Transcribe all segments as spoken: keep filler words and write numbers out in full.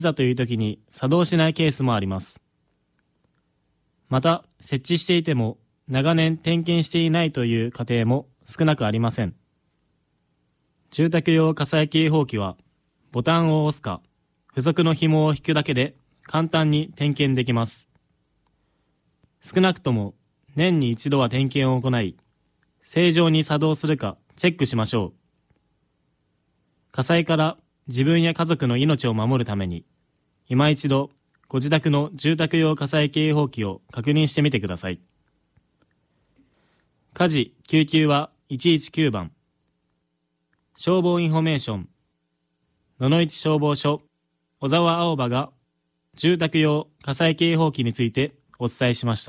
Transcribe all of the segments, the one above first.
ざという時に作動しないケースもあります。また、設置していても長年点検していないという家庭も少なくありません。住宅用火災警報器はボタンを押すか付属の紐を引くだけで簡単に点検できます。少なくとも年に一度は点検を行い、正常に作動するかチェックしましょう。火災から自分や家族の命を守るために、今一度ご自宅の住宅用火災警報器を確認してみてください。火事・救急はいちいちきゅうばん。消防インフォメーション、野々市消防署小沢青葉が住宅用火災警報器についてお伝えしました。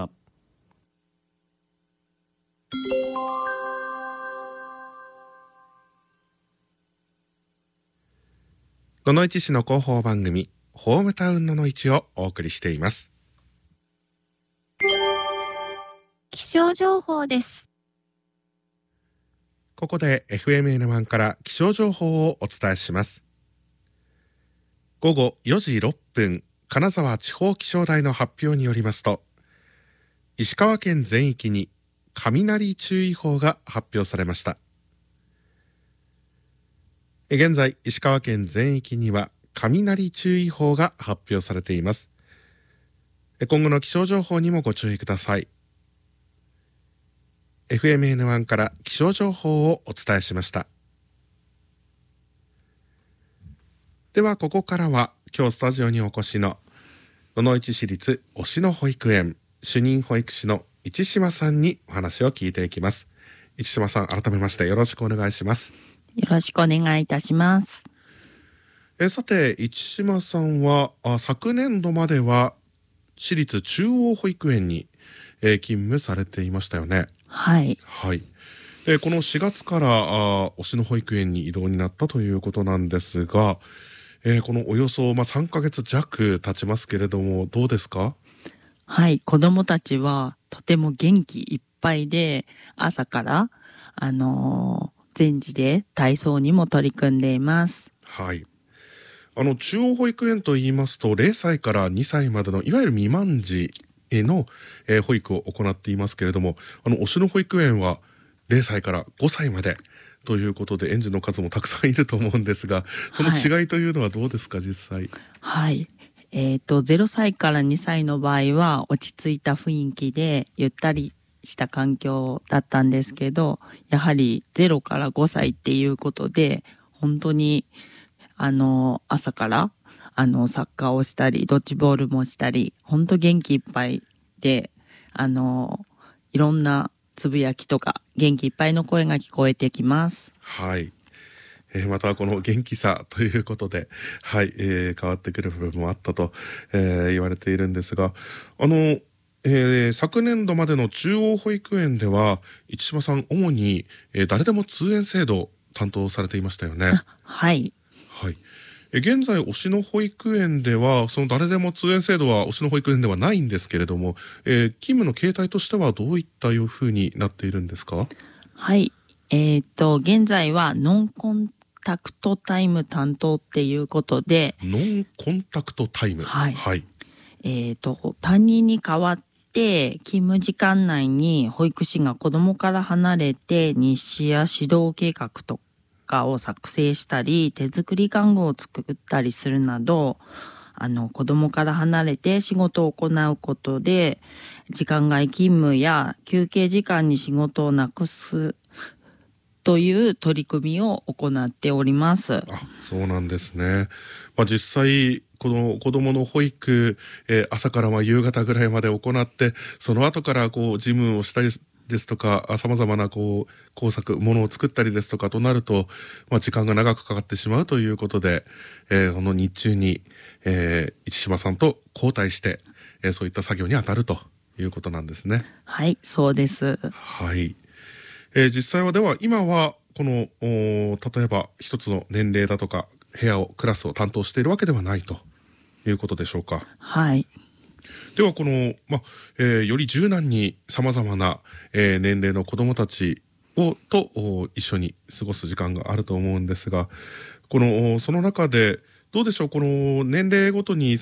野々市市の広報番組ホームタウン野々市をお送りしています。 気象情報です。 ここで エフエムエヌワン から気象情報をお伝えします。ごごよじろっぷん、金沢地方気象台の発表によりますと、石川県全域に雷注意報が発表されました。現在、石川県全域には雷注意報が発表されています。今後の気象情報にもご注意ください。エフエムエヌワン から気象情報をお伝えしました。ではここからは今日スタジオにお越しの野々市市立忍野保育園主任保育士の市島さんにお話を聞いていきます。市島さん、改めましてよろしくお願いします。 よろしくお願いいたします。 えさて、市島さんはあ昨年度までは市立中央保育園に、えー、勤務されていましたよね。 はい、 はい。えー、このしがつからあ忍野保育園に異動になったということなんですが、えー、このおよそ、まあ、さんかげつ弱経ちますけれども、どうですか？ はい、子どもたちはとても元気いっぱいで、朝からあのー、全時で体操にも取り組んでいます。 はい。あの中央保育園といいますと、れいさいからにさいまでのいわゆる未満児への、えー、保育を行っていますけれども、あの忍野保育園はれいさいからごさいまでということで、園児の数もたくさんいると思うんですが、その違いというのはどうですか、はい、実際。 はい、えーと、ゼロさいからにさいの場合は落ち着いた雰囲気でゆったりした環境だったんですけど、やはりゼロからごさいっていうことで、本当にあの朝からあのサッカーをしたりドッジボールもしたり、本当元気いっぱいで、あのいろんなつぶやきとか元気いっぱいの声が聞こえてきます。 はい。えー、またこの元気さということで、はい、えー、変わってくる部分もあったと、えー、言われているんですが、あの、えー、昨年度までの中央保育園では市島さん主に、えー、誰でも通園制度を担当されていましたよね。 はい、 はい。え現在忍野保育園ではその誰でも通園制度は忍野保育園ではないんですけれども、えー、勤務の形態としてはどういったいうふうになっているんですか？ はい、えー、と現在はノンコンタクトタイム担当っていうことで、 ノンコンタクトタイム、 はい、 はい、 えー、と担任に代わって勤務時間内に保育士が子どもから離れて日誌や指導計画とかを作成したり、手作り看護を作ったりするなど、あの子どもから離れて仕事を行うことで、時間外勤務や休憩時間に仕事をなくすという取り組みを行っております。 あ、そうなんですね。まあ、実際この子どもの保育、えー、朝からまあ夕方ぐらいまで行って、その後からこう事務をしたりですとか、さまざまなこう工作ものを作ったりですとかとなると、まあ、時間が長くかかってしまうということで、えー、この日中に、えー、市島さんと交代して、えー、そういった作業に当たるということなんですね。 はい、そうです。 はい。えー、実際はでは今はこの例えば一つの年齢だとか部屋をクラスを担当しているわけではないということでしょうか？ はい。 ではこの、まえー、より柔軟にさまざまな、えー、年齢の子どもたちをと一緒に過ごす時間があると思うんですが、このその中でどうでしょう、この年齢ごとに